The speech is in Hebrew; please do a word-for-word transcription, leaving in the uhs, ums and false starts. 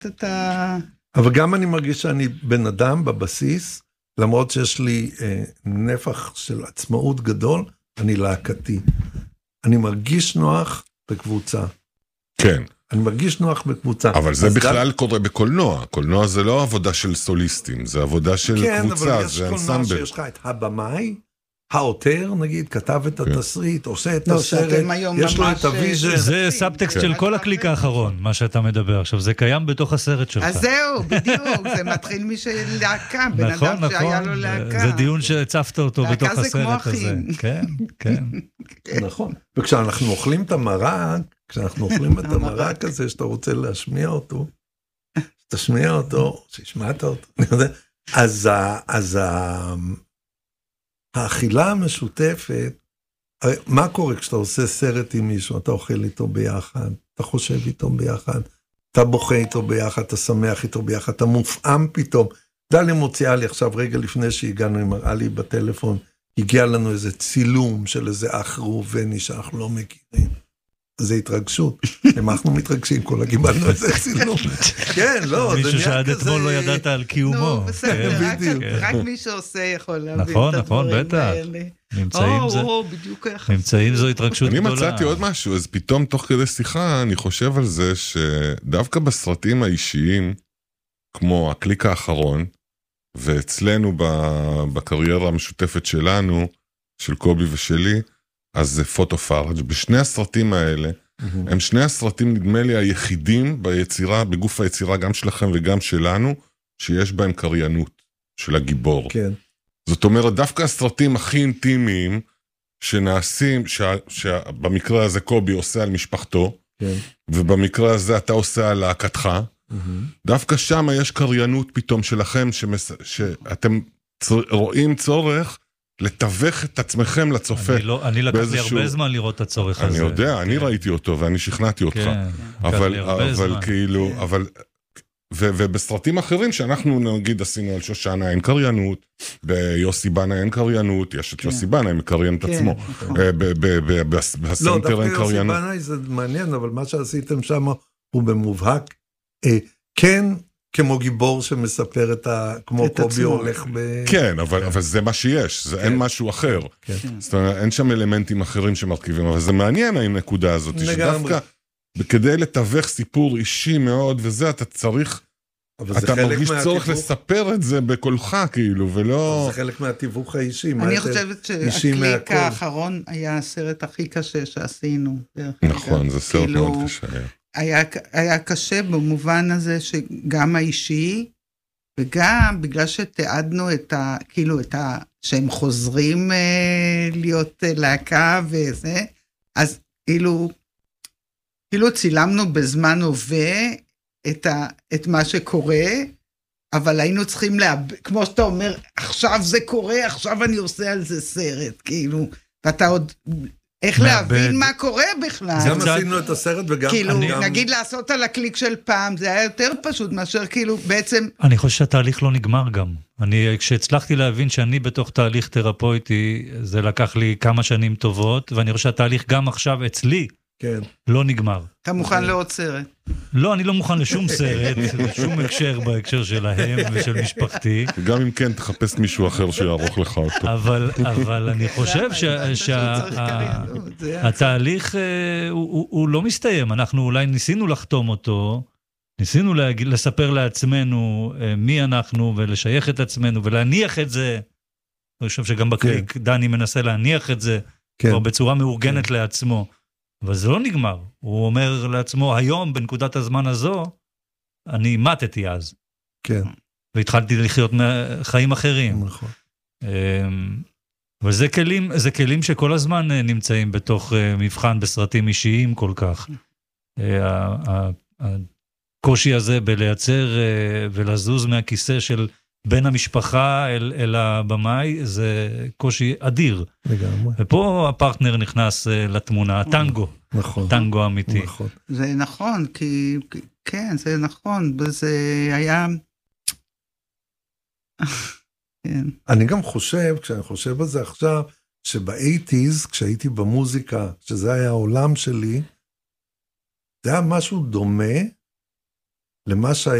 את ה... אבל גם אני מרגיש שאני בן אדם בבסיס, למרות שיש לי אה, נפח של עצמאות גדול, אני להקתי. אני מרגיש נוח בקבוצה. כן. אני מרגיש נוח בקבוצה. אבל זה בכלל גם... קורה בקולנוע. קולנוע זה לא עבודה של סוליסטים, זה עבודה של כן, קבוצה, אבל יש זה קולנוע אנסמבל. שיש לך את הבמאי, האותר, נגיד, כתב את התסריט, עושה את לא, הסרט, שאתם היום יש לו ממש- את הוויז'ן. זה סאבטקסט של כל הקליק האחרון, מה שאתה מדבר עכשיו, זה קיים בתוך הסרט שלך. אז זהו, בדיוק, זה מתחיל משלהקה, בן נכון, אדם שהיה נכון, לו להקה. זה דיון שהצפת אותו להקה בתוך זה כמו הסרט הזה. אחים. כן, כן. נכון. וכשאנחנו אוכלים את המרק, כשאנחנו אוכלים את המרק הזה, שאתה רוצה להשמיע אותו, תשמיע אותו, שישמעת אותו, אני יודע. אז, ה, אז ה, האכילה המשותפת, מה קורה כשאתה עושה סרט עם מישהו, אתה אוכל איתו ביחד, אתה חושב איתו ביחד, אתה בוכה איתו ביחד, אתה שמח איתו ביחד, אתה מופעם פתאום. דליה מוציאה לי עכשיו רגע לפני שהגענו, היא מראה לי בטלפון, הגיע לנו איזה צילום של איזה אח ראובני שאנחנו לא מכירים. זה התרגשות. אנחנו מתרגשים, כל הגיבלנו איזה צילום. כן, לא, זה מישהו נהיה שעד כזה... אתמול לא ידעת על קיומו. נו, בסדר, כן, רק- בדיוק. רק מי שעושה יכול להבין נכון, את נכון, הדברים בטח. האלה. נמצאים או, זה, או, בדיוק היחסים. נמצאים זו התרגשות אני גדולה. מצאתי עוד משהו, אז פתאום תוך כדי שיחה אני חושב על זה שדווקא בסרטים האישיים, כמו הקליק האחרון, ואצלנו בקריירה המשותפת שלנו, של קובי ושלי, אז זה פוטו פארג'. בשני הסרטים האלה, הם שני הסרטים נדמה לי היחידים ביצירה, בגוף היצירה גם שלכם וגם שלנו, שיש בהם קריינות של הגיבור. כן. זאת אומרת, דווקא הסרטים הכי אינטימיים שנעשים, שה, שבמקרה הזה קובי עושה על משפחתו, כן. ובמקרה הזה אתה עושה על להקתך, דווקא שם יש קריינות פתאום שלכם, שמס, שאתם צר, רואים צורך לתווך את עצמכם לצופה. אני לא- אני לקח לי באיזשהו- הרבה זמן לראות את הצורך אני הזה. יודע, אני כן. ראיתי אותו ואני שכנעתי אותך. כן, לקח אבל, לי הרבה אבל זמן. כאילו, אבל, ו, ובסרטים אחרים שאנחנו נגיד עשינו על שושנה אין קריינות, ביוסי בנה אין קריינות, יש את יוסי בנה, הם מקריין את כן, עצמו. נכון. אה, ב- ב- ב- לא, בסנטר דווקא אין יוסי קריינות. בנאי זה מעניין, אבל מה שעשיתם שם הוא במובהק, אה, כן, כמו גיבור שמספר את ה... כמו את קובי עצמו. הולך ב... כן, אבל, אבל זה מה שיש, זה אין משהו אחר. כן. זאת אומרת, אין שם אלמנטים אחרים שמרכיבים, אבל זה מעניין הנקודה הזאת, לגמרי. שדווקא כדי לתווך סיפור אישי מאוד וזה, אתה צריך, אבל זה אתה חלק מרגיש צורך מהתיווך- לספר את זה בקולך, כאילו, ולא... זה חלק מהתיווך האישי. מה אני יותר חושבת אישי שהקליק מהכל? האחרון היה הסרט הכי קשה שעשינו. דרך נכון, אגב. זה סרט כאילו, מאוד קשה. היה, היה קשה במובן הזה שגם האישי, וגם בגלל שתיעדנו את ה... כאילו את ה... שהם חוזרים אה, להיות אה, להקה וזה, אז כאילו, כאילו צילמנו בזמן הווה את, ה, את מה שקורה, אבל היינו צריכים להב... כמו שאתה אומר, עכשיו זה קורה, עכשיו אני עושה על זה סרט, כאילו, ואתה עוד... איך מאבד. להבין מה קורה בכלל. גם קצת- עשינו את הסרט וגם... כאילו, אני גם- נגיד לעשות על הקליק של פעם, זה היה יותר פשוט מאשר כאילו, בעצם, אני חושב שהתהליך לא נגמר גם. אני, כשהצלחתי להבין שאני בתוך תהליך תרפויטי, זה לקח לי כמה שנים טובות, ואני חושב שהתהליך גם עכשיו אצלי כן. לא נגמר. אתה מוכן לעוד סרט. לא, אני לא מוכן לשום סרט, לשום הקשר בהקשר שלהם ושל משפחתי, גם אם כן, תחפש מישהו אחר שיערוך לך אותו. אבל, אבל אני חושב שהתהליך הוא, הוא לא מסתיים. אנחנו אולי ניסינו לחתום אותו, ניסינו להגיד, לספר לעצמנו אה, מי אנחנו ולשייך את עצמנו ולהניח את זה. אני חושב שגם בקליק דני מנסה להניח את זה כן. כבר בצורה מאורגנת לעצמו. אבל זה לא נגמר. הוא אומר לעצמו, היום, בנקודת הזמן הזו, אני מתתי אז. כן. והתחלתי לחיות חיים אחרים. נכון. אבל זה כלים, זה כלים שכל הזמן נמצאים בתוך מבחן בסרטים אישיים כל כך. הקושי הזה בלייצר ולזוז מהכיסא של בין המשפחה אל, אל הבמאי, זה קושי אדיר. לגמרי. ופה הפרטנר נכנס לתמונה, הטנגו. נכון. טנגו אמיתי. נכון. זה נכון, כי, כן, זה נכון, וזה היה... כן. אני גם חושב, כשאני חושב על זה עכשיו, שב-שמונים, כשהייתי במוזיקה, שזה היה העולם שלי, זה היה משהו דומה, למה שהיה